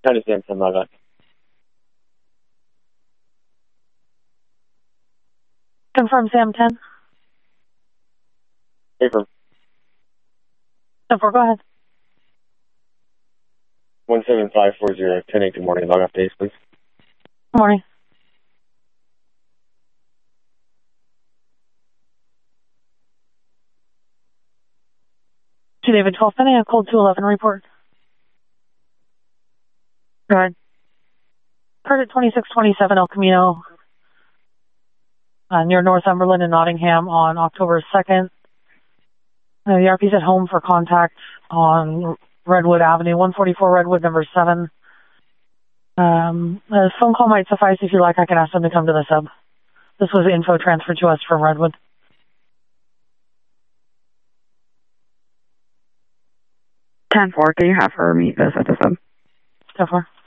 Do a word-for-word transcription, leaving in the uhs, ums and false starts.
County Sam ten, log on. Confirm Sam ten. Confirm. ten four, go ahead. one seven five four zero, ten eight, good morning. Log off days, please. Good morning. To David twelve, sending a code two eleven report. Go ahead. Occurred at twenty-six twenty-seven El Camino, uh, near Northumberland and Nottingham on October second. Uh, the R P's at home for contact on Redwood Avenue, one forty-four Redwood, number seven. Um, a phone call might suffice. If you like, I can ask them to come to the sub. This was info transferred to us from Redwood. ten four, can you have her meet us at the sub? ten four.